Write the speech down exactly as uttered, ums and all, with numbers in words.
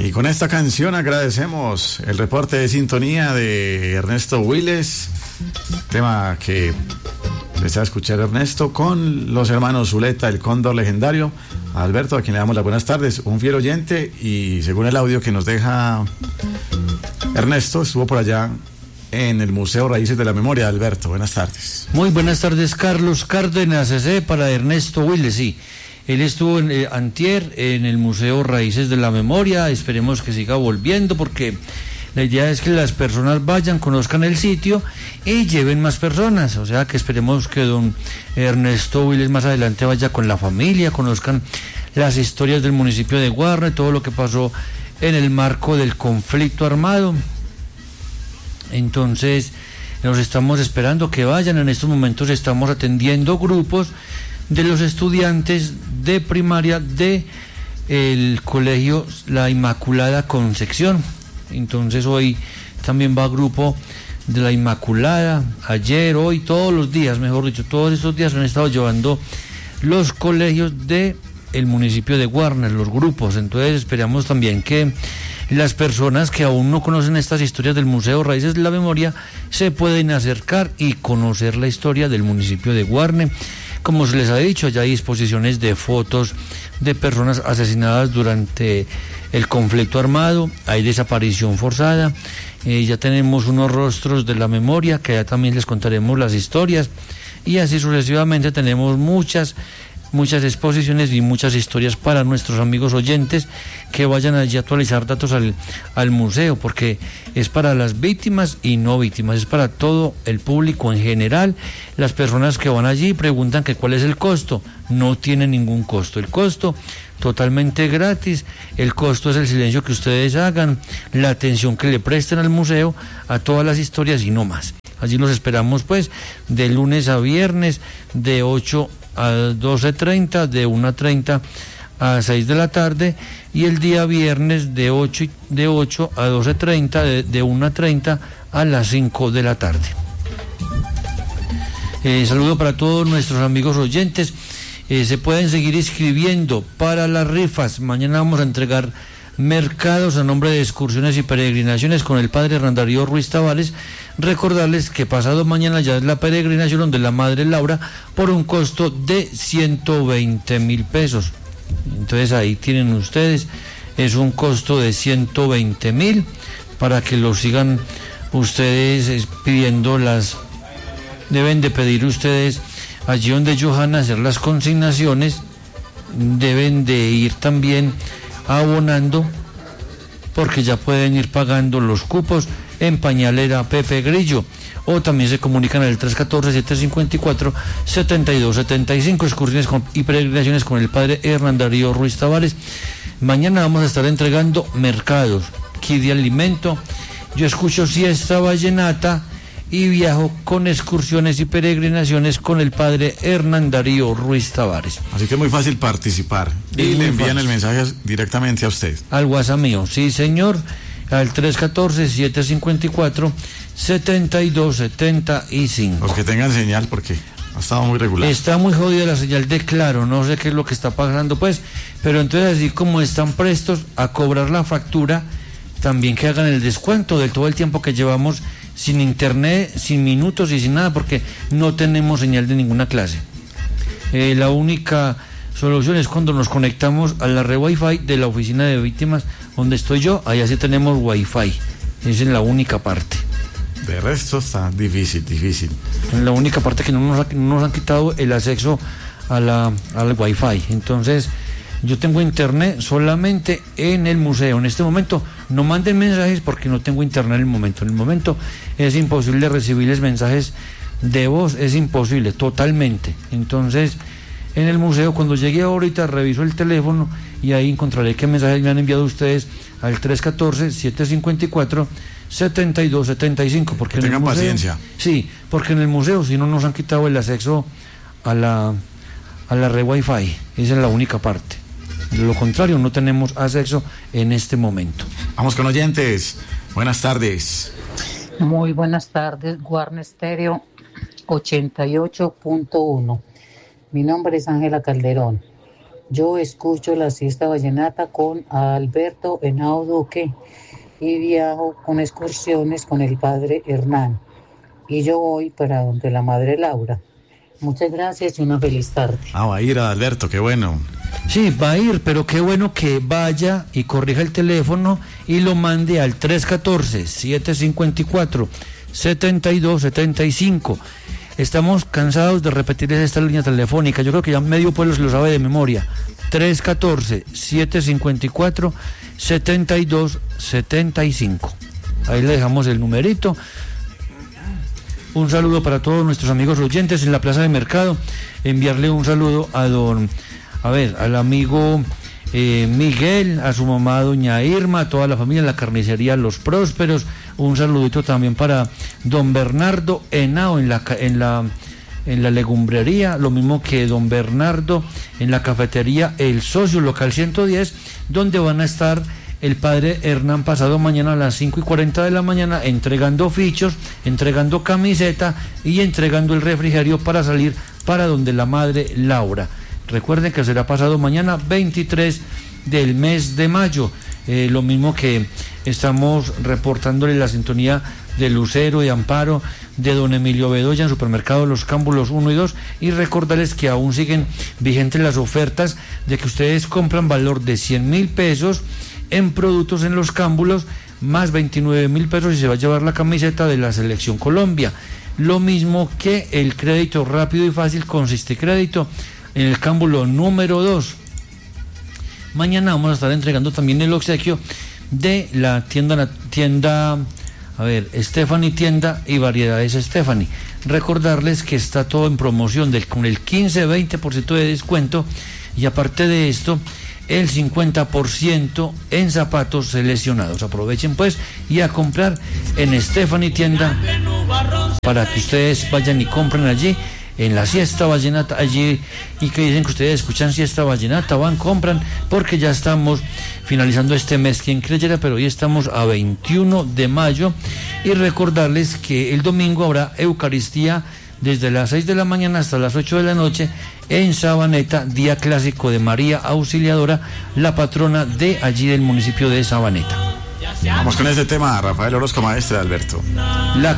Y con esta canción agradecemos el reporte de sintonía de Ernesto Willes, tema que desea escuchar Ernesto con los hermanos Zuleta, el cóndor legendario. A Alberto, a quien le damos las buenas tardes, un fiel oyente, y según el audio que nos deja Ernesto, estuvo por allá en el Museo Raíces de la Memoria. Alberto, buenas tardes. Muy buenas tardes, Carlos Cárdenas, ese para Ernesto Willes, sí. Él estuvo en eh, antier en el Museo Raíces de la Memoria. Esperemos que siga volviendo, porque la idea es que las personas vayan, conozcan el sitio y lleven más personas. O sea que esperemos que don Ernesto Willes más adelante vaya con la familia, conozcan las historias del municipio de Guarne, todo lo que pasó en el marco del conflicto armado. Entonces nos estamos esperando que vayan. En estos momentos estamos atendiendo grupos de los estudiantes de primaria de el colegio La Inmaculada Concepción. Entonces hoy también va grupo de La Inmaculada, ayer, hoy, todos los días, mejor dicho, todos estos días han estado llevando los colegios de el municipio de Guarne, los grupos. Entonces esperamos también que las personas que aún no conocen estas historias del Museo Raíces de la Memoria se pueden acercar y conocer la historia del municipio de Guarne. Como se les ha dicho, ya hay exposiciones de fotos de personas asesinadas durante el conflicto armado, hay desaparición forzada, eh, ya tenemos unos rostros de la memoria, que ya también les contaremos las historias, y así sucesivamente tenemos muchas, muchas exposiciones y muchas historias para nuestros amigos oyentes que vayan allí a actualizar datos al, al museo, porque es para las víctimas y no víctimas, es para todo el público en general. Las personas que van allí preguntan que cuál es el costo. No tiene ningún costo, el costo totalmente gratis. El costo es el silencio que ustedes hagan, la atención que le presten al museo, a todas las historias y no más. Allí los esperamos pues de lunes a viernes, de ocho a doce treinta, de una treinta a seis de la tarde, y el día viernes de ocho, de ocho a doce treinta, de, de una treinta a las cinco de la tarde. Eh, saludo para todos nuestros amigos oyentes. Eh, se pueden seguir inscribiendo para las rifas. Mañana vamos a entregar mercados a nombre de Excursiones y Peregrinaciones con el padre Hernán Darío Ruiz Tavares. Recordarles que pasado mañana ya es la peregrinación donde la Madre Laura, por un costo de ciento veinte mil pesos. Entonces ahí tienen ustedes, es un costo de ciento veinte mil, para que lo sigan ustedes pidiendo. Las deben de pedir ustedes allí donde ellos van a hacer las consignaciones, deben de ir también abonando, porque ya pueden ir pagando los cupos en Pañalera Pepe Grillo, o también se comunican al tres uno cuatro, siete cinco cuatro, siete dos siete cinco. Excursiones con, y peregrinaciones con el padre Hernán Darío Ruiz Tavares. Mañana vamos a estar entregando mercados, kit de alimento. Yo escucho Siesta Vallenata y viajo con excursiones y peregrinaciones con el padre Hernán Darío Ruiz Tavares. Así que es muy fácil participar. Y es le envían fácil. El mensaje directamente a usted. Al WhatsApp mío, sí señor, al tres uno cuatro, siete cinco cuatro, siete dos siete cinco. Los que tengan señal, porque ha estado muy regular. Está muy jodida la señal de Claro, no sé qué es lo que está pasando pues, pero entonces así como están prestos a cobrar la factura, también que hagan el descuento de todo el tiempo que llevamos sin internet, sin minutos y sin nada, porque no tenemos señal de ninguna clase. Eh, la única solución es cuando nos conectamos a la red Wi-Fi de la oficina de víctimas donde estoy yo, allá sí tenemos Wi-Fi. Esa es la única parte. De resto está difícil, difícil. La única parte que no nos, ha, no nos han quitado el acceso a la, al Wi-Fi. Entonces, yo tengo internet solamente en el museo. En este momento no manden mensajes porque no tengo internet en el momento. En el momento es imposible recibirles mensajes de voz, es imposible, totalmente. Entonces, en el museo, cuando llegue ahorita, reviso el teléfono y ahí encontraré qué mensajes me han enviado ustedes al tres uno cuatro, siete cinco cuatro, siete dos siete cinco. Porque que tengan museo, paciencia. Sí, porque en el museo si no nos han quitado el acceso a la, a la red Wi-Fi. Esa es la única parte. De lo contrario, no tenemos acceso en este momento. Vamos con oyentes. Buenas tardes. Muy buenas tardes, Guarne Estéreo ochenta y ocho punto uno. Mi nombre es Ángela Calderón. Yo escucho la siesta vallenata con Alberto Henao Duque y viajo con excursiones con el padre Hernán. Y yo voy para donde la madre Laura. Muchas gracias y una feliz tarde. Ah, va a ir a Alberto, qué bueno. Sí, va a ir, pero qué bueno que vaya y corrija el teléfono y lo mande al tres uno cuatro, siete cinco cuatro, siete dos siete cinco. Estamos cansados de repetir esta línea telefónica. Yo creo que ya medio pueblo se lo sabe de memoria. tres uno cuatro, siete cinco cuatro, siete dos siete cinco. Ahí le dejamos el numerito. Un saludo para todos nuestros amigos oyentes en la Plaza de Mercado. Enviarle un saludo a don, a ver, al amigo eh, Miguel, a su mamá doña Irma, a toda la familia en la carnicería Los Prósperos. Un saludito también para don Bernardo Henao en la en la en la legumbrería, lo mismo que don Bernardo en la cafetería El Socio, local ciento diez, donde van a estar el padre Hernán pasado mañana a las cinco y cuarenta de la mañana entregando fichos, entregando camiseta y entregando el refrigerio para salir para donde la madre Laura. Recuerden que será pasado mañana veintitrés del mes de mayo, eh, lo mismo que estamos reportándole la sintonía de Lucero, de Amparo, de don Emilio Bedoya en Supermercado Los Cámbulos uno y dos, y recordarles que aún siguen vigentes las ofertas de que ustedes compran valor de cien mil pesos en productos en Los Cámbulos, más veintinueve mil pesos y se va a llevar la camiseta de la Selección Colombia. Lo mismo que el crédito rápido y fácil con Sistecrédito en el cámbulo número dos. Mañana vamos a estar entregando también el obsequio de la tienda, la tienda, a ver, Stephanie Tienda y Variedades Stephanie. Recordarles que está todo en promoción del, con el quince veinte por ciento de descuento, y aparte de esto, el cincuenta por ciento en zapatos seleccionados. Aprovechen pues y a comprar en Stephanie Tienda para que ustedes vayan y compren allí en la Siesta Vallenata, allí, y que dicen que ustedes escuchan Siesta Vallenata, van, compran, porque ya estamos finalizando este mes, quien creyera, pero hoy estamos a veintiuno de mayo, y recordarles que el domingo habrá Eucaristía desde las seis de la mañana hasta las ocho de la noche en Sabaneta, día clásico de María Auxiliadora, la patrona de allí del municipio de Sabaneta. Vamos con este tema, Rafael Orozco, maestre Alberto. La